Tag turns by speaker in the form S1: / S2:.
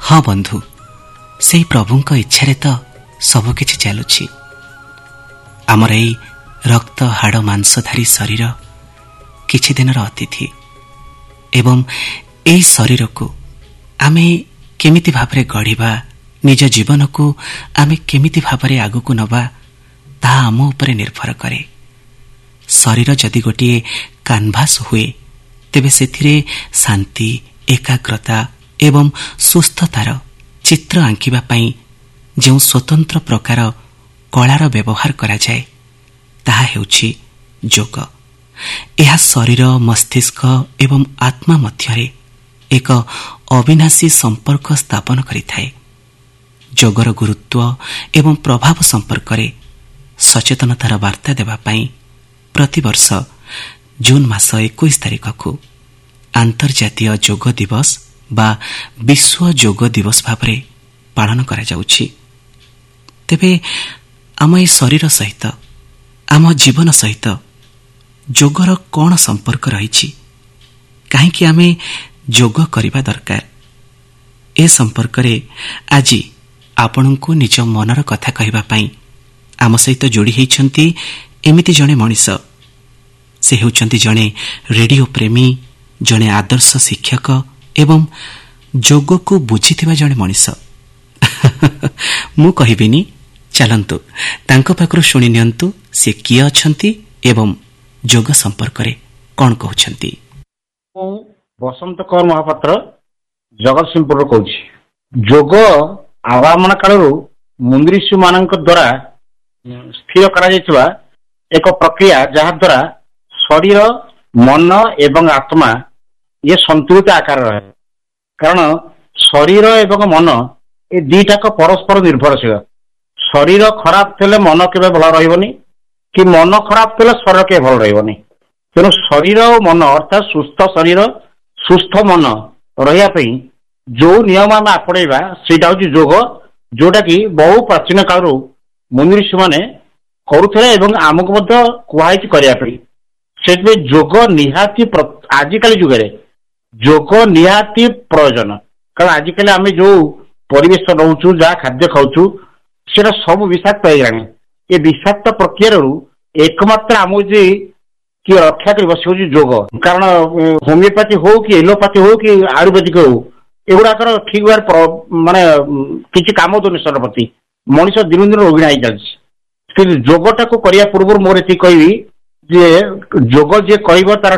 S1: हाँ बंधु, से प्रभुंक इच्छारे तो सबकिछि चलुछि। आमर एई रक्त हाड़ मांसधारी शरीर किछि दिनर अतिथि एवं एई शरीर को आमे केमिति भाबरे गढ़िबा, निज जीवन को आमे केमिति भाबरे आगुकु नबा ताहा आम उपरे निर्भर करे। शरीर जदि गोटिए कानभास हुए तेबे सेथिरे शांति, एकाग्रता एवं सुस्थतार चित्र आंकिबा पई जो स्वतंत्र प्रकार कलार व्यवहार करा जाए ताहा हेउछि जोग। यह शरीर, मस्तिष्क एवं आत्मा मध्यरे एक अविनाशी संपर्क स्थापन करिथाए। जोगर गुरुत्व एवं प्रभाव संपर्क रे सचेतनतार वार्ता देबा पई प्रतिवर्ष जून मास 21 तारिख को अंतर्जातीय जोग दिवस बा विश्व जोग दिवस भावरे पालन करा जाउछि। तेबे आम ए शरीर सहित, आम जीवन सहित जोगर कौन संपर्क रही, कहीं आमे जोग करबा दरकार, ए संपर्क रे आज आपणको निज मनर कथा कहबा पई आम सहित जोड़ी होइछंती एमिति जणे मनीष। से हेउछंती जणे रेडियो प्रेमी, जणे आदर्श शिक्षक एवं जोग को बुझिथिबा जणे मनीष। मु कहिबिनी, चलंतु तांको पाखरु शुनि नियंतु से किए अछंती एवं जोग संपर्क रे कोन कहउछंती।
S2: बसंत कौर महापात्र जगतसिंहपुर कहूँ। जोग आवामन कालू मुनि ऋषि मानक द्वारा स्थिर करा जायतिबा एक प्रक्रिया जहा द्वारा शरीर, मन एवं आत्मा ये संतुलित आकार रहे। कारण शरीर एवं मन ए दीटाक परस्पर निर्भरशील। शरीर खराब थे मन केबे भल रहिबनी, कि मन खराब थे शरीर के भल रहिबनी। तेणु शरीर और मन अर्थात सुस्थ शरीर, सुस्थ मन रहिया पई जो नियम आम आपणेबा सेटा होछि जोग, जोटा कि बहु प्राचीन कालरू मुनि ऋषि माने करुथले एवं आमको मध्य कुहाइछि करिया पई। सेतबे जोग निहाती आजिकाली जुगरे जोग निहाती प्रयोजन। कारण आजिकाली आमे जो परिवेश रहउछु, जा खाद्य खाउछु, सेटा सब विषाक्त होइरानी। ए विषाक्त प्रक्रिया एकमात्र आम जे कि रक्षा कर बसी जोग। कारण होमियोपैथी हो कि एलोपैथी हो कि आयुर्वेदिक हो, एगुड़ाकर ठीक माने किसी काम दौनी शरीर प्रति। मनीष दिन दिन रोगिणा हो चलती। जोगटा को करने पूर्व मोर ये कहबी जे जोग जे कर तार